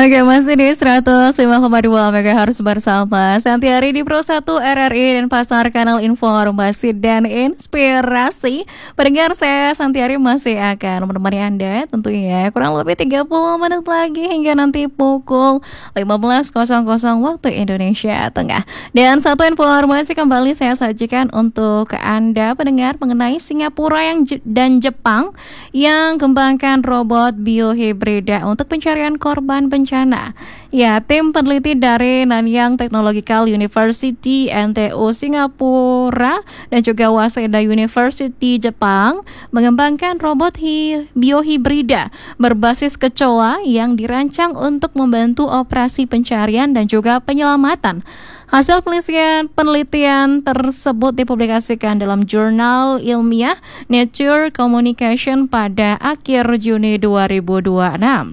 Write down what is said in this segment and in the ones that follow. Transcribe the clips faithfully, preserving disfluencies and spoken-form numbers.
Oke, masih di seratus lima koma dua MHz bersama Santiari di Pro satu R R I dan Pasar Kanal Informasi dan Inspirasi. Pendengar, saya Santiari masih akan menemani Anda tentunya kurang lebih tiga puluh menit lagi hingga nanti pukul lima belas waktu Indonesia Tengah. Dan satu informasi kembali saya sajikan untuk Anda pendengar mengenai Singapura yang Je- dan Jepang yang kembangkan robot biohibrida untuk pencarian korban bencana. Ya, tim peneliti dari Nanyang Technological University N T U Singapura dan juga Waseda University Jepang mengembangkan robot hi- biohibrida berbasis kecoa yang dirancang untuk membantu operasi pencarian dan juga penyelamatan. Hasil penelitian, penelitian tersebut dipublikasikan dalam jurnal ilmiah Nature Communication pada akhir Juni dua ribu dua puluh enam.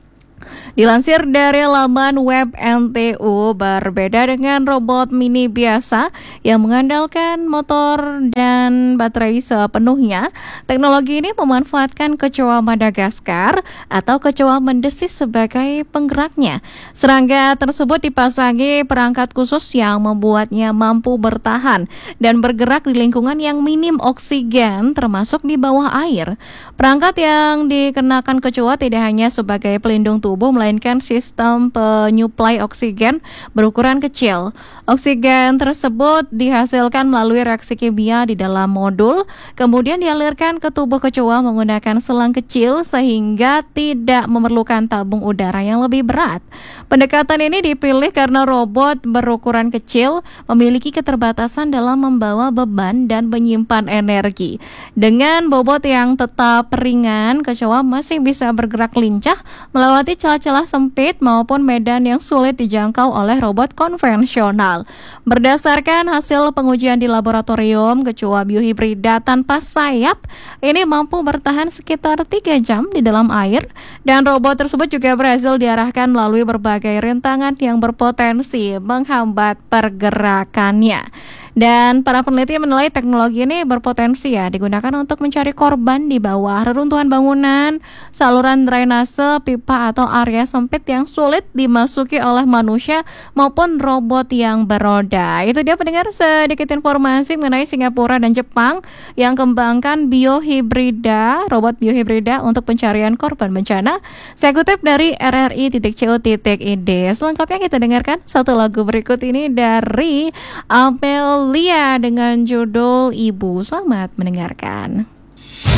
Dilansir dari laman web N T U, berbeda dengan robot mini biasa yang mengandalkan motor dan baterai sepenuhnya, teknologi ini memanfaatkan kecoa Madagaskar atau kecoa mendesis sebagai penggeraknya. Serangga tersebut dipasangi perangkat khusus yang membuatnya mampu bertahan dan bergerak di lingkungan yang minim oksigen termasuk di bawah air. Perangkat yang dikenakan kecoa tidak hanya sebagai pelindung tubuh, melainkan sistem penyuplai oksigen berukuran kecil. Oksigen tersebut dihasilkan melalui reaksi kimia di dalam modul, kemudian dialirkan ke tubuh kecoa menggunakan selang kecil sehingga tidak memerlukan tabung udara yang lebih berat. Pendekatan ini dipilih karena robot berukuran kecil memiliki keterbatasan dalam membawa beban dan menyimpan energi. Dengan bobot yang tetap ringan, kecoa masih bisa bergerak lincah melewati celah-celah sempit maupun medan yang sulit dijangkau oleh robot konvensional. Berdasarkan hasil pengujian di laboratorium, kecoa biohibrida tanpa sayap ini mampu bertahan sekitar tiga jam di dalam air, dan robot tersebut juga berhasil diarahkan melalui berbagai rintangan yang berpotensi menghambat pergerakannya. Dan para peneliti menilai teknologi ini berpotensi ya digunakan untuk mencari korban di bawah reruntuhan bangunan, saluran drainase, pipa atau area sempit yang sulit dimasuki oleh manusia maupun robot yang beroda. Itu dia pendengar sedikit informasi mengenai Singapura dan Jepang yang kembangkan biohibrida, robot biohibrida untuk pencarian korban bencana. Saya kutip dari R R I titik co titik I D. Selengkapnya kita dengarkan satu lagu berikut ini dari Apel Lia dengan judul Ibu. Selamat mendengarkan.